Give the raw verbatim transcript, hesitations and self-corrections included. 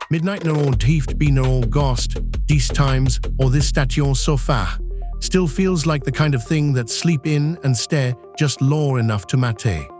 Midnight när all tieft be när all ghost, these times, or this station so far. Still feels like the kind of thing that sleep in and stare just lore enough to mate.